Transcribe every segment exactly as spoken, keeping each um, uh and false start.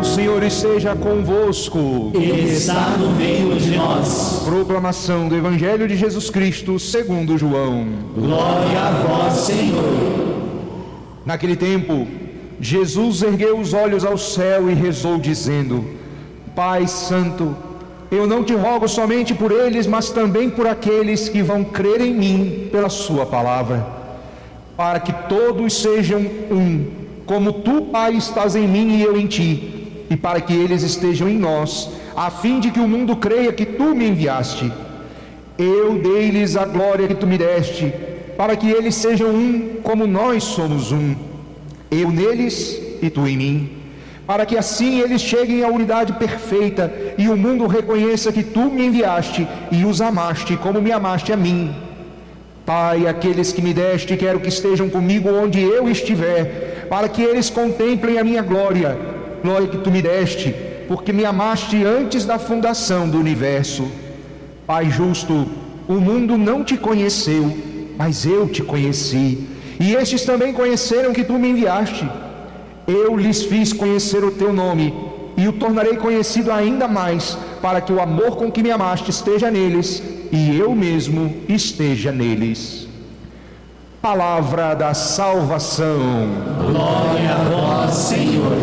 O Senhor esteja convosco. Ele está no meio de nós. Proclamação do Evangelho de Jesus Cristo segundo João. Glória a vós, Senhor. Naquele tempo, Jesus ergueu os olhos ao céu e rezou dizendo: Pai Santo, eu não te rogo somente por eles, mas também por aqueles que vão crer em mim pela sua palavra, para que todos sejam um, como tu, Pai, estás em mim e eu em ti, e para que eles estejam em nós, a fim de que o mundo creia que tu me enviaste. Eu dei-lhes a glória que tu me deste, para que eles sejam um, como nós somos um, eu neles e tu em mim, para que assim eles cheguem à unidade perfeita e o mundo reconheça que tu me enviaste e os amaste como me amaste a mim. Pai, aqueles que me deste, quero que estejam comigo onde eu estiver, para que eles contemplem a minha glória, glória que tu me deste, porque me amaste antes da fundação do universo. Pai justo, o mundo não te conheceu, mas eu te conheci, e estes também conheceram que tu me enviaste. Eu lhes fiz conhecer o teu nome, e o tornarei conhecido ainda mais, para que o amor com que me amaste esteja neles, e eu mesmo esteja neles. Palavra da salvação. Glória a vós, Senhor.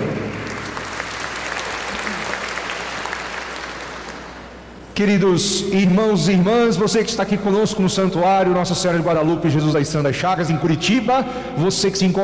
Queridos irmãos e irmãs, você que está aqui conosco no Santuário Nossa Senhora de Guadalupe, Jesus das Santas Chagas, em Curitiba, você que se encontra